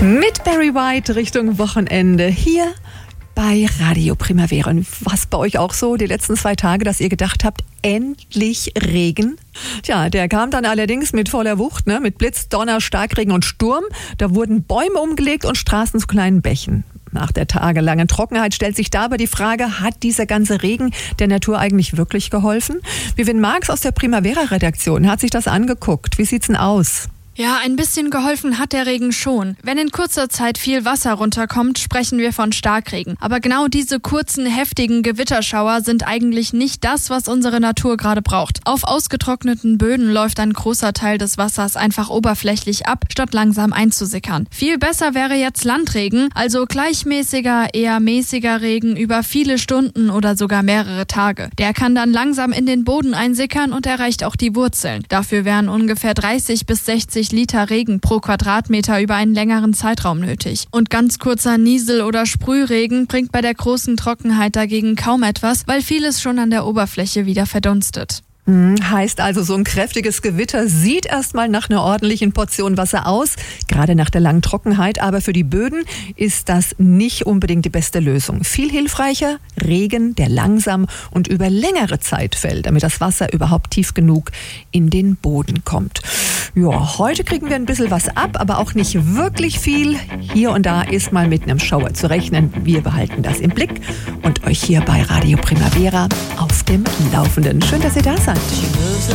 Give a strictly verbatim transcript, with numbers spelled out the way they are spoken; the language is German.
Mit Barry White Richtung Wochenende hier bei Radio Primavera. Und was bei euch auch so die letzten zwei Tage, dass ihr gedacht habt, endlich Regen? Tja, der kam dann allerdings mit voller Wucht, ne? Mit Blitz, Donner, Starkregen und Sturm. Da wurden Bäume umgelegt und Straßen zu kleinen Bächen. Nach der tagelangen Trockenheit stellt sich dabei die Frage, hat dieser ganze Regen der Natur eigentlich wirklich geholfen? Vivian Marx aus der Primavera-Redaktion hat sich das angeguckt. Wie sieht's denn aus? Ja, ein bisschen geholfen hat der Regen schon. Wenn in kurzer Zeit viel Wasser runterkommt, sprechen wir von Starkregen. Aber genau diese kurzen, heftigen Gewitterschauer sind eigentlich nicht das, was unsere Natur gerade braucht. Auf ausgetrockneten Böden läuft ein großer Teil des Wassers einfach oberflächlich ab, statt langsam einzusickern. Viel besser wäre jetzt Landregen, also gleichmäßiger, eher mäßiger Regen über viele Stunden oder sogar mehrere Tage. Der kann dann langsam in den Boden einsickern und erreicht auch die Wurzeln. Dafür wären ungefähr dreißig bis sechzig Liter Regen pro Quadratmeter über einen längeren Zeitraum nötig. Und ganz kurzer Niesel- oder Sprühregen bringt bei der großen Trockenheit dagegen kaum etwas, weil vieles schon an der Oberfläche wieder verdunstet. Hm, heißt also, so ein kräftiges Gewitter sieht erstmal nach einer ordentlichen Portion Wasser aus, gerade nach der langen Trockenheit. Aber für die Böden ist das nicht unbedingt die beste Lösung. Viel hilfreicher Regen, der langsam und über längere Zeit fällt, damit das Wasser überhaupt tief genug in den Boden kommt. Ja, heute kriegen wir ein bisschen was ab, aber auch nicht wirklich viel. Hier und da ist mal mit einem Schauer zu rechnen. Wir behalten das im Blick und euch hier bei Radio Primavera auf dem Laufenden. Schön, dass ihr da seid.